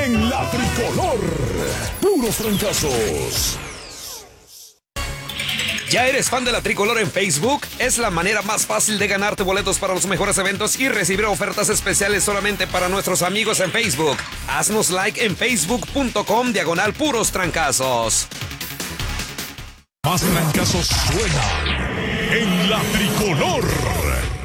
en la tricolor. Puros trancazos. ¿Ya eres fan de la Tricolor en Facebook? Es la manera más fácil de ganarte boletos para los mejores eventos y recibir ofertas especiales solamente para nuestros amigos en Facebook. Haznos like en facebook.com/puros trancazos. Más trancazos suenan en la Tricolor.